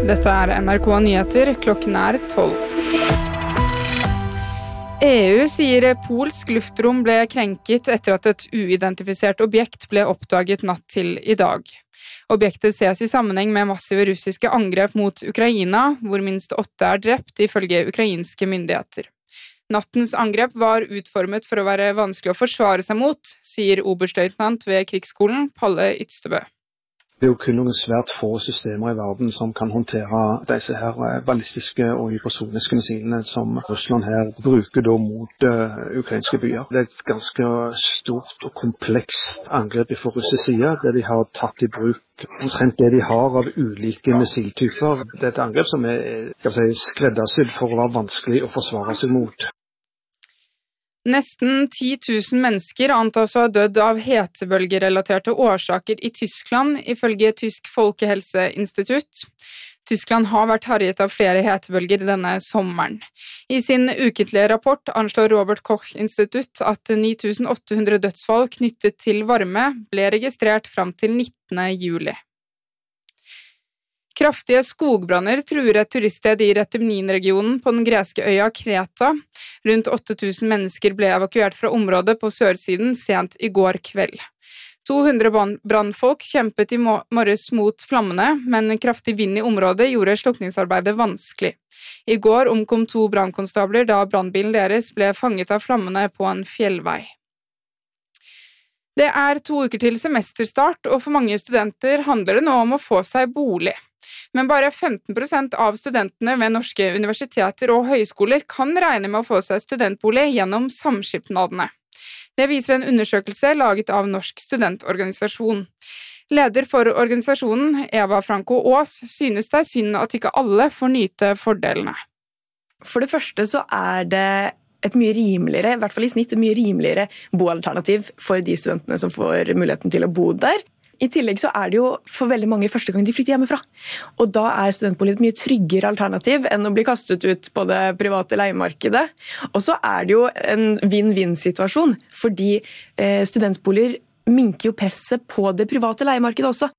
Dette NRK Nyheter, klokken 12. EU sier polsk luftrom ble krenket etter at et uidentifisert objekt ble oppdaget natt til i dag. Objektet ses i sammenheng med massive russiske angrep mot Ukraina, hvor minst 8 drept ifølge ukrainske myndigheter. Nattens angrep var utformet for å være vanskelig å forsvare seg mot, sier oberstløytnant ved krigsskolen Palle Ydstebø. Det jo kun noen svært få systemer i verden som kan håndtere disse her ballistiske og hypersoniske missilene som Russland her bruker da mot ukrainske byer. Det et ganske stort og komplekst angrep fra russisk side, der de har tatt i bruk omtrent det de har av ulike missiltyper. Det et angrep som skreddersydd for å være vanskelig å forsvare seg mot. Nesten 10 000 mennesker antas å ha dødd av hetebølgerelaterte årsaker i Tyskland, ifølge Tysk Folkehelseinstitutt. Tyskland har vært herjet av flere hetebølger denne sommeren. I sin ukentlige rapport anslår Robert Koch-institutt at 9.800 dødsfall knyttet til varme ble registrert fram til 19. juli. Kraftige skogbranner truer et turiststed i Retemnin-regionen på den greske øya Kreta. Rundt 8 000 mennesker ble evakuert fra området på sørsiden sent i går kveld. 200 brannfolk kjempet i morges mot flammene, men kraftig vind i området gjorde slukningsarbeidet vanskelig. I går omkom 2 brannkonstabler da brannbilen deres ble fanget av flammene på en fjellvei. Det 2 uker til semesterstart, og for mange studenter handler det nå om å få seg bolig. Men bare 15% av studentene ved norske universiteter og høyskoler kan regne med å få seg studentbolig gjennom samskipnadene. Det viser en undersøkelse laget av Norsk studentorganisasjon. Leder for organisasjonen, Eva Franco Aas, synes det synd at ikke alle får nyte fordelene. For det første så det et mye rimeligere, i hvert fall i snitt, et mye rimeligere boalternativ for de studentene som får muligheten til å bo der. I tillegg så det jo for veldig mange første gang de flytter hjemmefra. Og da studentbolig et mye tryggere alternativ enn å bli kastet ut på det private leiemarkedet. Og så det jo en win-win-situasjon, fordi studentboliger minker jo presset på det private leiemarkedet også.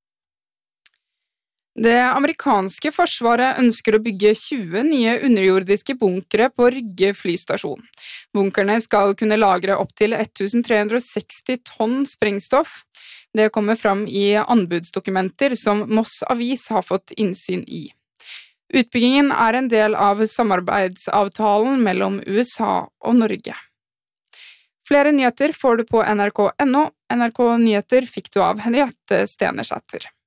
Det amerikanske forsvaret ønsker å bygge 20 nye underjordiske bunkere på Rygge flystasjon. Bunkerne skal kunne lagre opp til 1360 tonn sprengstoff. Det kommer fram i anbudsdokumenter som Moss Avis har fått innsyn i. Utbyggingen en del av samarbeidsavtalen mellom USA og Norge. Flere nyheter får du på NRK.no. NRK Nyheter fikk du av Henriette Stenersæter.